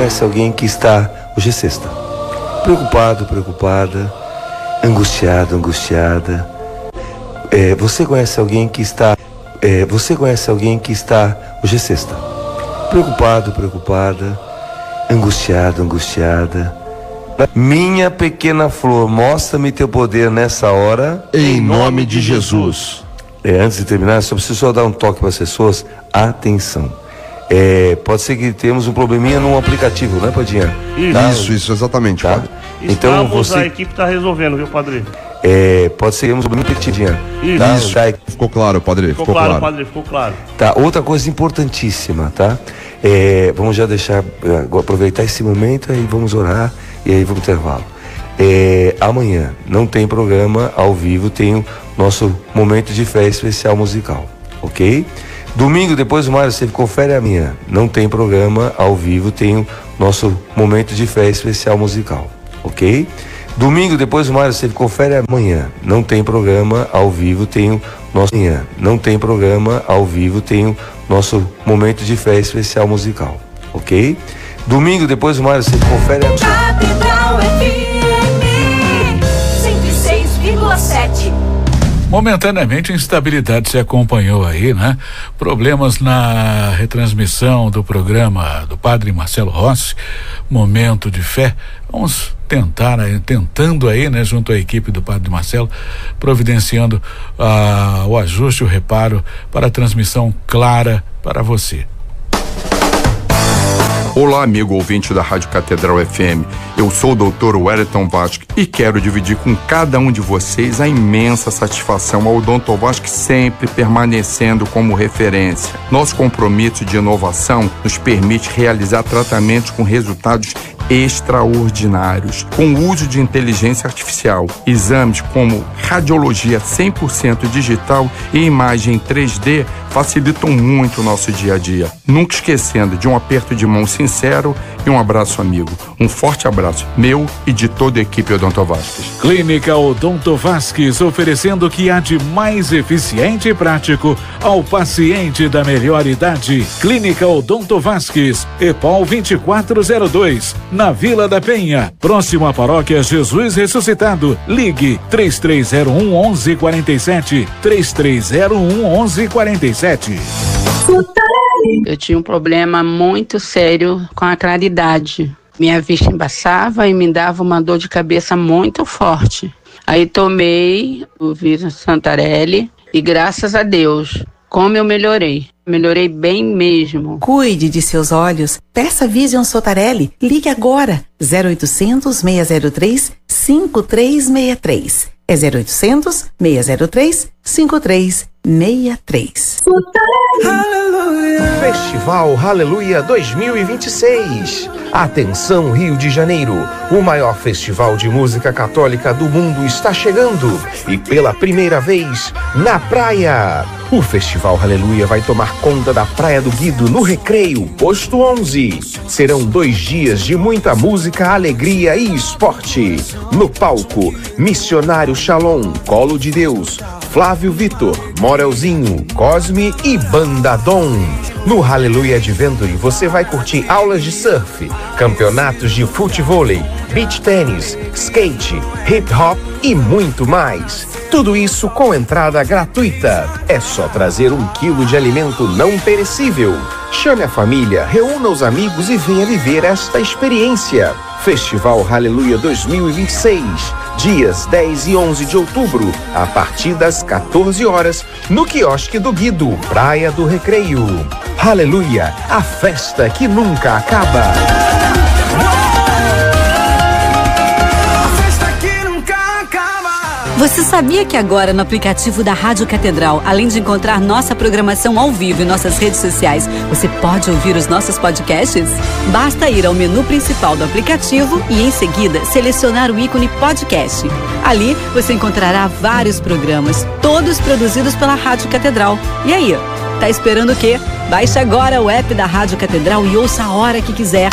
conhece alguém que está, hoje é sexta, preocupado, preocupada, angustiado, angustiada? Você conhece alguém que está, hoje é sexta, preocupado, preocupada, angustiado, angustiada? Minha pequena flor, mostra-me teu poder nessa hora, em nome de Jesus. Antes de terminar, só preciso dar um toque para as pessoas. Atenção. Pode ser que temos um probleminha no aplicativo, né, Padinha? Isso, exatamente. Tá? Então a equipe está resolvendo, viu, padre? Pode ser que temos um probleminha Padinha. Isso. Tá? Ficou claro, padre. Ficou claro, padre, ficou claro. Tá, outra coisa importantíssima, tá? Vamos já aproveitar esse momento e vamos orar e aí vamos intervalo. Amanhã não tem programa ao vivo, tem o nosso momento de fé especial musical, ok? Domingo, depois do Mário, você confere amanhã, não tem programa ao vivo, tem o nosso momento de fé especial musical, ok? Domingo, depois do Mário, você confere amanhã, não tem programa ao vivo, tem o nosso momento de fé especial musical, ok? Domingo, depois do Mário, você confere amanhã. Catedral FM 106,7. Momentaneamente, instabilidade se acompanhou aí, né? Problemas na retransmissão do programa do Padre Marcelo Rossi, Momento de Fé. Vamos tentando aí, né, junto à equipe do Padre Marcelo, providenciando o ajuste, o reparo para a transmissão clara para você. Olá, amigo ouvinte da Rádio Catedral FM. Eu sou o Dr. Wellington Vasque e quero dividir com cada um de vocês a imensa satisfação ao Dr. Vasque sempre permanecendo como referência. Nosso compromisso de inovação nos permite realizar tratamentos com resultados extraordinários, com o uso de inteligência artificial. Exames como radiologia 100% digital e imagem 3D facilitam muito o nosso dia a dia. Nunca esquecendo de um aperto de mão sincero e um abraço amigo. Um forte abraço meu e de toda a equipe Odonto Vasques. Clínica Odonto Vasques, oferecendo o que há de mais eficiente e prático ao paciente da melhor idade. Clínica Odonto Vasques, EPOL 2402, na Vila da Penha, próximo à Paróquia Jesus Ressuscitado. Ligue 3301-1147, 3301-1147. Eu tinha um problema muito sério com a claridade. Minha vista embaçava e me dava uma dor de cabeça muito forte. Aí tomei o Vision Santarelli e graças a Deus, como eu melhorei. Melhorei bem mesmo. Cuide de seus olhos. Peça Vision Santarelli. Ligue agora. 0800 603 5363. É 0800 603 5363. Festival Hallelujah 2026. Atenção, Rio de Janeiro. O maior festival de música católica do mundo está chegando. E pela primeira vez, na praia. O Festival Hallelujah vai tomar conta da Praia do Guido, no Recreio, posto 11. Serão 2 dias de muita música, alegria e esporte. No palco, Missionário Shalom, Colo de Deus, Flávio Vitor, Morelzinho, Cosme e Banda Dom. No Hallelujah Adventure você vai curtir aulas de surf, campeonatos de futevôlei, beach tênis, skate, hip hop e muito mais. Tudo isso com entrada gratuita. É só trazer 1 quilo de alimento não perecível. Chame a família, reúna os amigos e venha viver esta experiência. Festival Hallelujah 2026, dias 10 e 11 de outubro, a partir das 14 horas, no quiosque do Guido, Praia do Recreio. Hallelujah, a festa que nunca acaba. Você sabia que agora no aplicativo da Rádio Catedral, além de encontrar nossa programação ao vivo e nossas redes sociais, você pode ouvir os nossos podcasts? Basta ir ao menu principal do aplicativo e em seguida selecionar o ícone podcast. Ali você encontrará vários programas, todos produzidos pela Rádio Catedral. E aí, tá esperando o quê? Baixe agora o app da Rádio Catedral e ouça a hora que quiser.